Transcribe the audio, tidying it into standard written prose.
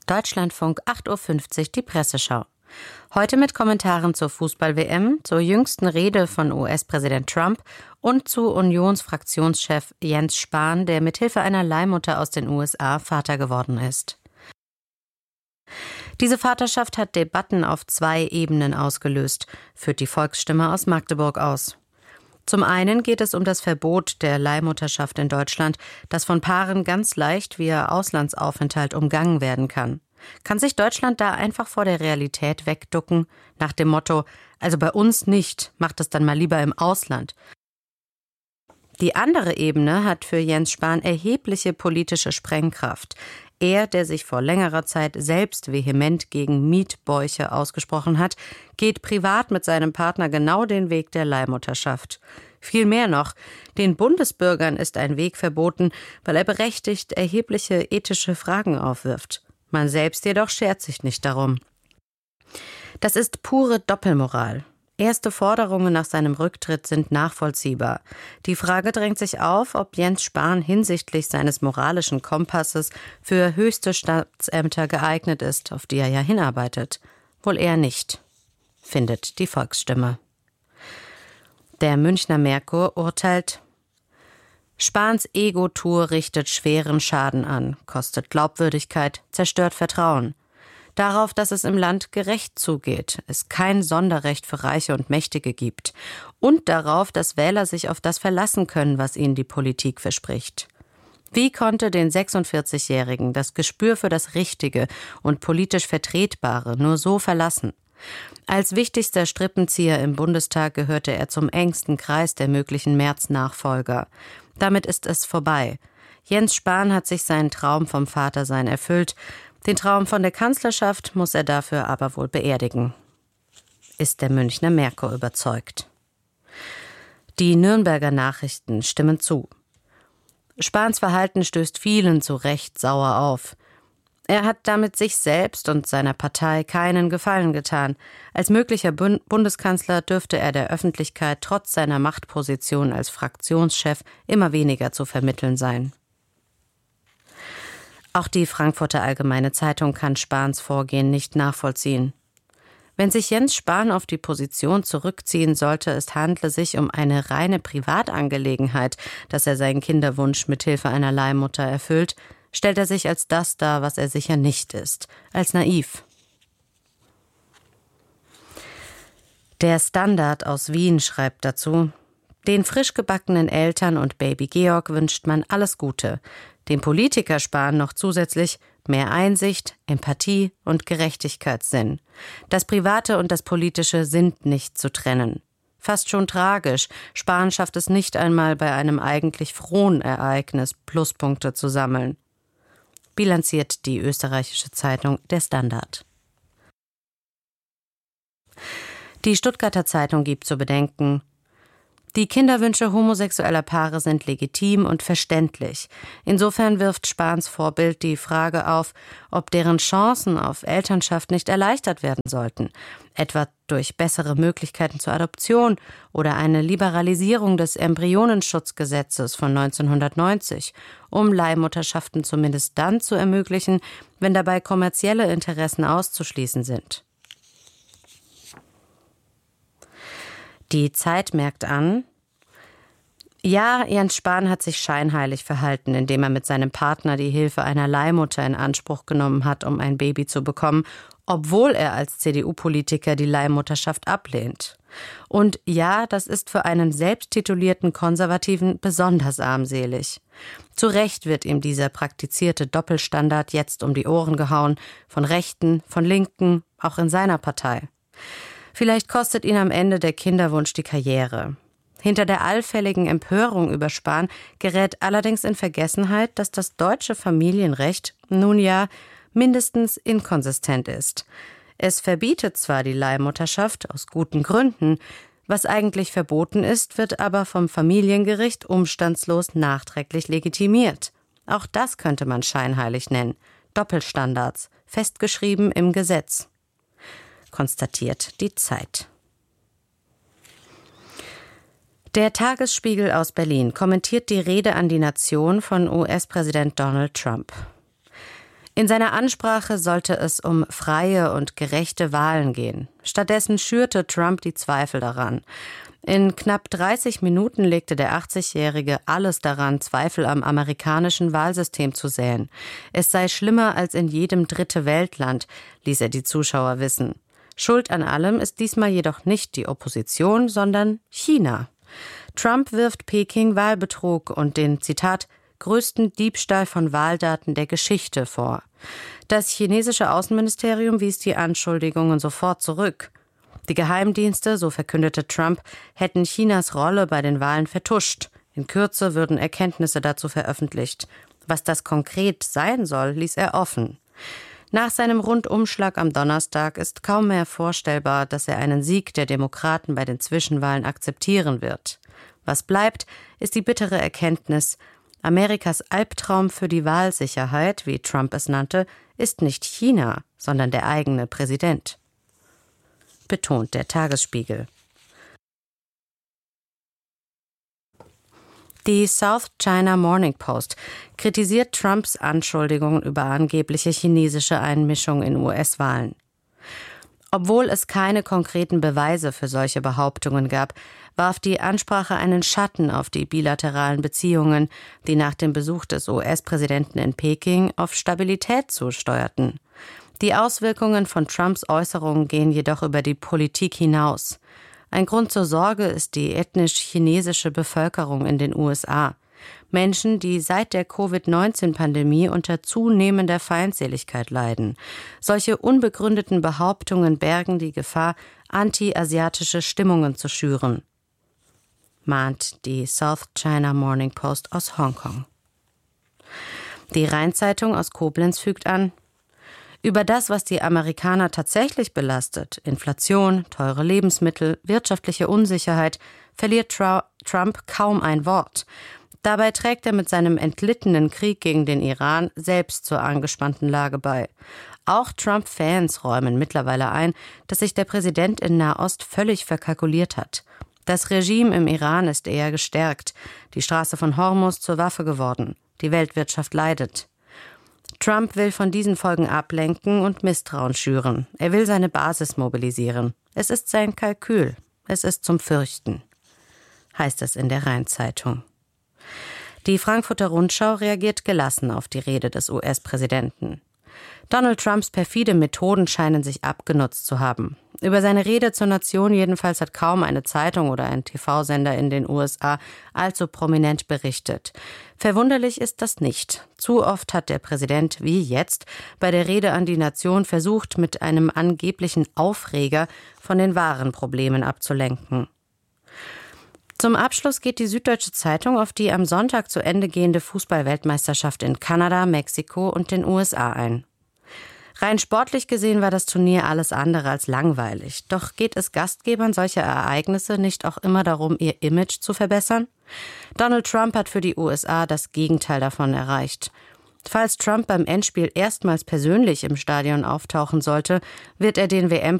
Deutschlandfunk 8.50 Uhr die Presseschau. Heute mit Kommentaren zur Fußball-WM, zur jüngsten Rede von US-Präsident Trump und zu Unionsfraktionschef Jens Spahn, der mithilfe einer Leihmutter aus den USA Vater geworden ist. Diese Vaterschaft hat Debatten auf 2 Ebenen ausgelöst, führt die Volksstimme aus Magdeburg aus. Zum einen geht es um das Verbot der Leihmutterschaft in Deutschland, das von Paaren ganz leicht via Auslandsaufenthalt umgangen werden kann. Kann sich Deutschland da einfach vor der Realität wegducken, nach dem Motto, also bei uns nicht, macht es dann mal lieber im Ausland? Die andere Ebene hat für Jens Spahn erhebliche politische Sprengkraft. Er, der sich vor längerer Zeit selbst vehement gegen Mietbäuche ausgesprochen hat, geht privat mit seinem Partner genau den Weg der Leihmutterschaft. Viel mehr noch, den Bundesbürgern ist ein Weg verboten, weil er berechtigt erhebliche ethische Fragen aufwirft. Man selbst jedoch schert sich nicht darum. Das ist pure Doppelmoral. Erste Forderungen nach seinem Rücktritt sind nachvollziehbar. Die Frage drängt sich auf, ob Jens Spahn hinsichtlich seines moralischen Kompasses für höchste Staatsämter geeignet ist, auf die er ja hinarbeitet. Wohl eher nicht, findet die Volksstimme. Der Münchner Merkur urteilt: Spahns Ego-Tour richtet schweren Schaden an, kostet Glaubwürdigkeit, zerstört Vertrauen. Darauf, dass es im Land gerecht zugeht, es kein Sonderrecht für Reiche und Mächtige gibt. Und darauf, dass Wähler sich auf das verlassen können, was ihnen die Politik verspricht. Wie konnte den 46-Jährigen das Gespür für das Richtige und politisch Vertretbare nur so verlassen? Als wichtigster Strippenzieher im Bundestag gehörte er zum engsten Kreis der möglichen Merz-Nachfolger. Damit ist es vorbei. Jens Spahn hat sich seinen Traum vom Vatersein erfüllt. Den Traum von der Kanzlerschaft muss er dafür aber wohl beerdigen. Ist der Münchner Merkur überzeugt. Die Nürnberger Nachrichten stimmen zu. Spahns Verhalten stößt vielen zu Recht sauer auf. Er hat damit sich selbst und seiner Partei keinen Gefallen getan. Als möglicher Bundeskanzler dürfte er der Öffentlichkeit trotz seiner Machtposition als Fraktionschef immer weniger zu vermitteln sein. Auch die Frankfurter Allgemeine Zeitung kann Spahns Vorgehen nicht nachvollziehen. Wenn sich Jens Spahn auf die Position zurückziehen sollte, es handle sich um eine reine Privatangelegenheit, dass er seinen Kinderwunsch mithilfe einer Leihmutter erfüllt, stellt er sich als das dar, was er sicher nicht ist, als naiv. Der Standard aus Wien schreibt dazu: Den frisch gebackenen Eltern und Baby Georg wünscht man alles Gute. Dem Politiker Spahn noch zusätzlich mehr Einsicht, Empathie und Gerechtigkeitssinn. Das Private und das Politische sind nicht zu trennen. Fast schon tragisch, Spahn schafft es nicht einmal bei einem eigentlich frohen Ereignis Pluspunkte zu sammeln. Bilanziert die österreichische Zeitung Der Standard. Die Stuttgarter Zeitung gibt zu bedenken: Die Kinderwünsche homosexueller Paare sind legitim und verständlich. Insofern wirft Spahns Vorbild die Frage auf, ob deren Chancen auf Elternschaft nicht erleichtert werden sollten, etwa durch bessere Möglichkeiten zur Adoption oder eine Liberalisierung des Embryonenschutzgesetzes von 1990, um Leihmutterschaften zumindest dann zu ermöglichen, wenn dabei kommerzielle Interessen auszuschließen sind. Die Zeit merkt an: Ja, Jens Spahn hat sich scheinheilig verhalten, indem er mit seinem Partner die Hilfe einer Leihmutter in Anspruch genommen hat, um ein Baby zu bekommen, obwohl er als CDU-Politiker die Leihmutterschaft ablehnt. Und ja, das ist für einen selbsttitulierten Konservativen besonders armselig. Zu Recht wird ihm dieser praktizierte Doppelstandard jetzt um die Ohren gehauen, von Rechten, von Linken, auch in seiner Partei. Vielleicht kostet ihn am Ende der Kinderwunsch die Karriere. Hinter der allfälligen Empörung über Spahn gerät allerdings in Vergessenheit, dass das deutsche Familienrecht nun ja mindestens inkonsistent ist. Es verbietet zwar die Leihmutterschaft aus guten Gründen, was eigentlich verboten ist, wird aber vom Familiengericht umstandslos nachträglich legitimiert. Auch das könnte man scheinheilig nennen. Doppelstandards, festgeschrieben im Gesetz. Konstatiert die Zeit. Der Tagesspiegel aus Berlin kommentiert die Rede an die Nation von US-Präsident Donald Trump. In seiner Ansprache sollte es um freie und gerechte Wahlen gehen. Stattdessen schürte Trump die Zweifel daran. In knapp 30 Minuten legte der 80-Jährige alles daran, Zweifel am amerikanischen Wahlsystem zu säen. Es sei schlimmer als in jedem Dritte-Welt-Land, ließ er die Zuschauer wissen. Schuld an allem ist diesmal jedoch nicht die Opposition, sondern China. Trump wirft Peking Wahlbetrug und den, Zitat, größten Diebstahl von Wahldaten der Geschichte vor. Das chinesische Außenministerium wies die Anschuldigungen sofort zurück. Die Geheimdienste, so verkündete Trump, hätten Chinas Rolle bei den Wahlen vertuscht. In Kürze würden Erkenntnisse dazu veröffentlicht. Was das konkret sein soll, ließ er offen. Nach seinem Rundumschlag am Donnerstag ist kaum mehr vorstellbar, dass er einen Sieg der Demokraten bei den Zwischenwahlen akzeptieren wird. Was bleibt, ist die bittere Erkenntnis: Amerikas Albtraum für die Wahlsicherheit, wie Trump es nannte, ist nicht China, sondern der eigene Präsident. Betont der Tagesspiegel. Die South China Morning Post kritisiert Trumps Anschuldigungen über angebliche chinesische Einmischung in US-Wahlen. Obwohl es keine konkreten Beweise für solche Behauptungen gab, warf die Ansprache einen Schatten auf die bilateralen Beziehungen, die nach dem Besuch des US-Präsidenten in Peking auf Stabilität zusteuerten. Die Auswirkungen von Trumps Äußerungen gehen jedoch über die Politik hinaus. Ein Grund zur Sorge ist die ethnisch-chinesische Bevölkerung in den USA. Menschen, die seit der Covid-19-Pandemie unter zunehmender Feindseligkeit leiden. Solche unbegründeten Behauptungen bergen die Gefahr, anti-asiatische Stimmungen zu schüren, mahnt die South China Morning Post aus Hongkong. Die Rhein-Zeitung aus Koblenz fügt an: Über das, was die Amerikaner tatsächlich belastet, Inflation, teure Lebensmittel, wirtschaftliche Unsicherheit, verliert Trump kaum ein Wort. Dabei trägt er mit seinem entlittenen Krieg gegen den Iran selbst zur angespannten Lage bei. Auch Trump-Fans räumen mittlerweile ein, dass sich der Präsident in Nahost völlig verkalkuliert hat. Das Regime im Iran ist eher gestärkt, die Straße von Hormuz zur Waffe geworden. Die Weltwirtschaft leidet. Trump will von diesen Folgen ablenken und Misstrauen schüren. Er will seine Basis mobilisieren. Es ist sein Kalkül. Es ist zum Fürchten, heißt es in der Rhein-Zeitung. Die Frankfurter Rundschau reagiert gelassen auf die Rede des US-Präsidenten. Donald Trumps perfide Methoden scheinen sich abgenutzt zu haben. Über seine Rede zur Nation jedenfalls hat kaum eine Zeitung oder ein TV-Sender in den USA allzu prominent berichtet. Verwunderlich ist das nicht. Zu oft hat der Präsident, wie jetzt, bei der Rede an die Nation versucht, mit einem angeblichen Aufreger von den wahren Problemen abzulenken. Zum Abschluss geht die Süddeutsche Zeitung auf die am Sonntag zu Ende gehende Fußball-Weltmeisterschaft in Kanada, Mexiko und den USA ein. Rein sportlich gesehen war das Turnier alles andere als langweilig. Doch geht es Gastgebern solcher Ereignisse nicht auch immer darum, ihr Image zu verbessern? Donald Trump hat für die USA das Gegenteil davon erreicht. Falls Trump beim Endspiel erstmals persönlich im Stadion auftauchen sollte, wird er den WM